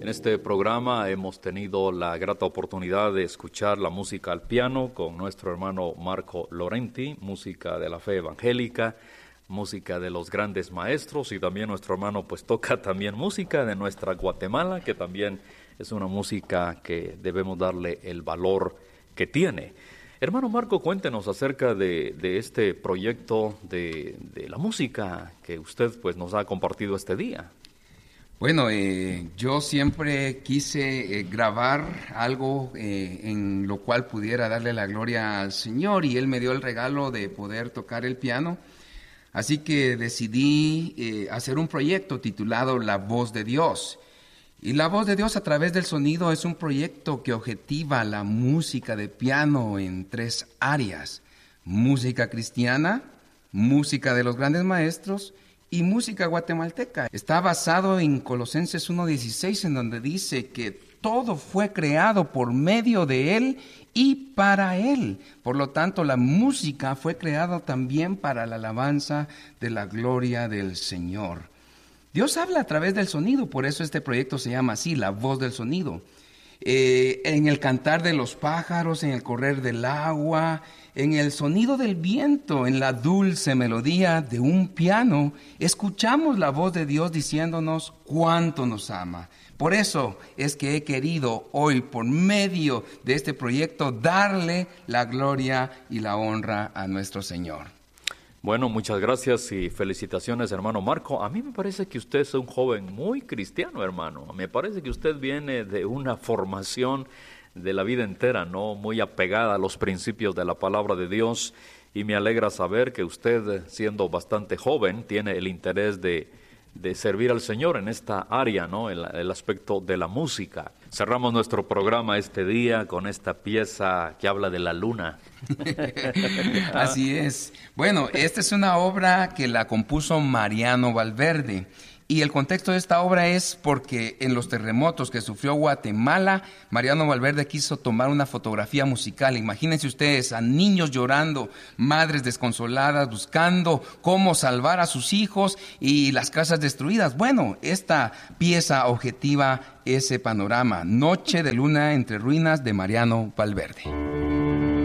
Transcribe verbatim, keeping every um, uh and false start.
En este programa hemos tenido la grata oportunidad de escuchar la música al piano con nuestro hermano Marco Lorenti, música de la fe evangélica, música de los grandes maestros, y también nuestro hermano pues toca también música de nuestra Guatemala, que también es una música que debemos darle el valor que tiene. Hermano Marco, cuéntenos acerca de, de este proyecto de, de la música que usted pues nos ha compartido este día. Bueno, eh, yo siempre quise eh, grabar algo eh, en lo cual pudiera darle la gloria al Señor, y Él me dio el regalo de poder tocar el piano. Así que decidí eh, hacer un proyecto titulado La Voz de Dios. Y La Voz de Dios a través del sonido es un proyecto que objetiva la música de piano en tres áreas: música cristiana, música de los grandes maestros y música guatemalteca. Está basado en Colosenses uno dieciséis, en donde dice que todo fue creado por medio de Él y para Él. Por lo tanto, la música fue creada también para la alabanza de la gloria del Señor. Dios habla a través del sonido, por eso este proyecto se llama así, La Voz del Sonido. Eh, en el cantar de los pájaros, en el correr del agua, en el sonido del viento, en la dulce melodía de un piano, escuchamos la voz de Dios diciéndonos cuánto nos ama. Por eso es que he querido hoy, por medio de este proyecto, darle la gloria y la honra a nuestro Señor. Bueno, muchas gracias y felicitaciones, hermano Marco. A mí me parece que usted es un joven muy cristiano, hermano. Me parece que usted viene de una formación de la vida entera, ¿no? Muy apegada a los principios de la palabra de Dios, y me alegra saber que usted, siendo bastante joven, tiene el interés de, de servir al Señor en esta área, ¿no? El, el aspecto de la música. Cerramos nuestro programa este día con esta pieza que habla de la luna. Así es. Bueno, esta es una obra que la compuso Mariano Valverde. Y el contexto de esta obra es porque en los terremotos que sufrió Guatemala, Mariano Valverde quiso tomar una fotografía musical. Imagínense ustedes a niños llorando, madres desconsoladas, buscando cómo salvar a sus hijos y las casas destruidas. Bueno, esta pieza objetiva ese panorama. Noche de luna entre ruinas, de Mariano Valverde.